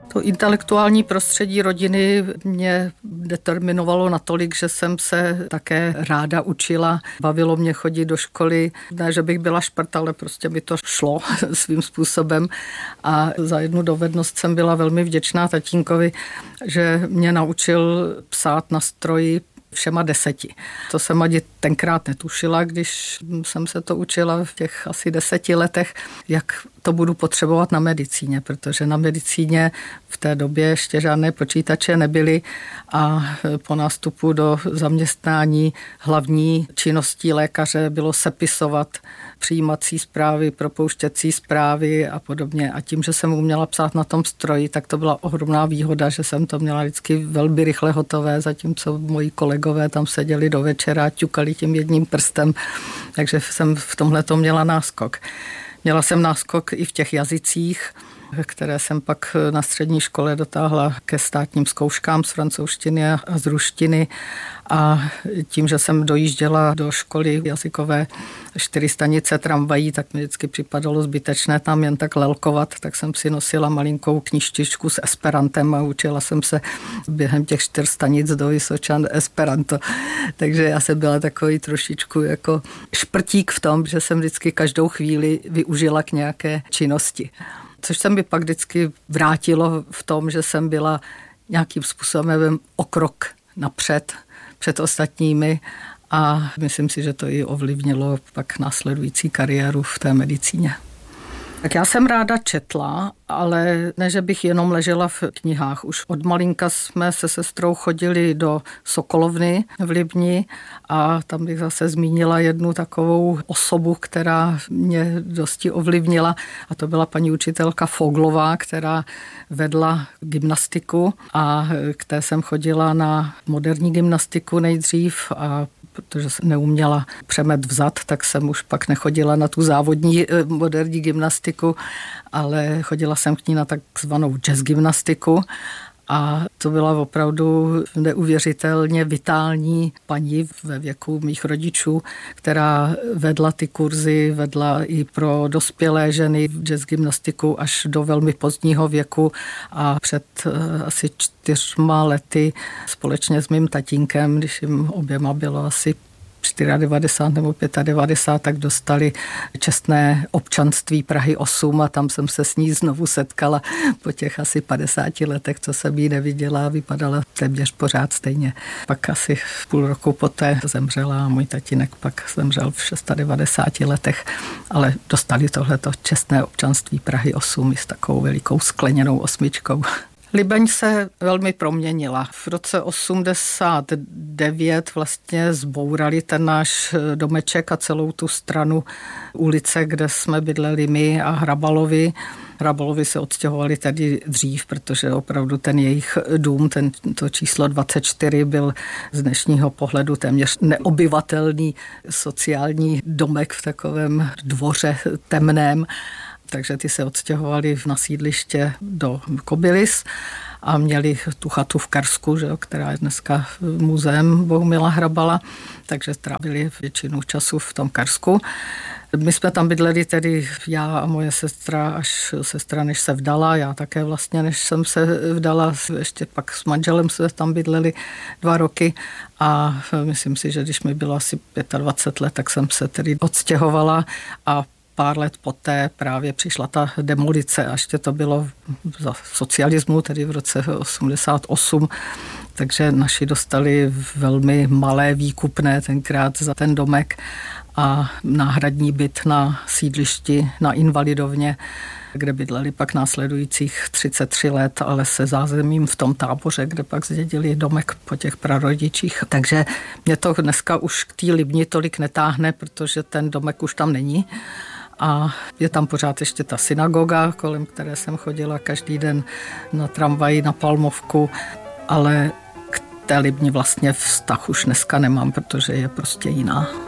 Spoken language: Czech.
To intelektuální prostředí rodiny mě determinovalo natolik, že jsem se také ráda učila. Bavilo mě chodit do školy. Ne, že bych byla šprt, ale prostě mi to šlo svým způsobem. A za jednu dovednost jsem byla velmi vděčná tatínkovi, že mě naučil psát na stroji všema 10. To jsem ani tenkrát netušila, když jsem se to učila v těch asi 10 letech, jak to budu potřebovat na medicíně, protože na medicíně v té době ještě žádné počítače nebyly a po nástupu do zaměstnání hlavní činností lékaře bylo sepisovat přijímací zprávy, propouštěcí zprávy a podobně. A tím, že jsem uměla psát na tom stroji, tak to byla ohromná výhoda, že jsem to měla vždycky velmi rychle hotové, zatímco moji kolegové tam seděli do večera a ťukali tím jedním prstem. Takže jsem v tomhleto měla náskok. Měla jsem náskok i v těch jazycích, které jsem pak na střední škole dotáhla ke státním zkouškám z francouzštiny a z ruštiny. A tím, že jsem dojížděla do školy jazykové 4 stanice tramvají, tak mi vždycky připadalo zbytečné tam jen tak lelkovat, tak jsem si nosila malinkou knížtičku s esperantem a učila jsem se během těch 4 stanic do Vysočan esperanto. Takže já jsem byla takový trošičku jako šprtík v tom, že jsem vždycky každou chvíli využila k nějaké činnosti. Což se mi pak vždycky vrátilo v tom, že jsem byla nějakým způsobem o krok napřed před ostatními a myslím si, že to i ovlivnilo pak následující kariéru v té medicíně. Tak já jsem ráda četla, ale ne, že bych jenom ležela v knihách. Už od malinka jsme se sestrou chodili do Sokolovny v Libni a tam bych zase zmínila jednu takovou osobu, která mě dosti ovlivnila a to byla paní učitelka Foglová, která vedla gymnastiku a k té jsem chodila na moderní gymnastiku nejdřív a protože jsem neuměla přemet vzad, tak jsem už pak nechodila na tu závodní moderní gymnastiku, ale chodila jsem k ní na takzvanou jazz gymnastiku a to byla opravdu neuvěřitelně vitální paní ve věku mých rodičů, která vedla ty kurzy, vedla i pro dospělé ženy jazz gymnastiku až do velmi pozdního věku a před asi 4 lety společně s mým tatínkem, když jim oběma bylo asi 94 nebo 95, tak dostali čestné občanství Prahy 8 a tam jsem se s ní znovu setkala po těch asi 50 letech, co jsem jí neviděla a vypadala téměř pořád stejně. Pak asi půl roku poté zemřela a můj tatínek pak zemřel v 96 letech, ale dostali tohleto čestné občanství Prahy 8 s takovou velikou skleněnou 8. Libeň se velmi proměnila. V roce 89 vlastně zbourali ten náš domeček a celou tu stranu ulice, kde jsme bydleli my a Hrabalovi. Hrabalovi se odstěhovali tady dřív, protože opravdu ten jejich dům, to číslo 24 byl z dnešního pohledu téměř neobyvatelný sociální domek v takovém dvoře temném. Takže ty se odstěhovali na sídliště do Kobylis a měli tu chatu v Karsku, že, která je dneska muzeem Bohumila Hrabala, takže trávili většinu času v tom Karsku. My jsme tam bydleli tedy já a moje sestra, až sestra než se vdala, já také vlastně než jsem se vdala, ještě pak s manželem jsme tam bydleli 2 roky a myslím si, že když mi bylo asi 25 let, tak jsem se tedy odstěhovala a pár let poté právě přišla ta demolice a ještě to bylo za socialismu, tedy v roce 88, takže naši dostali velmi malé výkupné tenkrát za ten domek a náhradní byt na sídlišti na Invalidovně, kde bydleli pak následujících 33 let, ale se zázemím v tom Táboře, kde pak zdědili domek po těch prarodičích. Takže mě to dneska už k té Libni tolik netáhne, protože ten domek už tam není. A je tam pořád ještě ta synagoga, kolem které jsem chodila každý den na tramvaji, na Palmovku, ale k té Libni vlastně vztah už dneska nemám, protože je prostě jiná.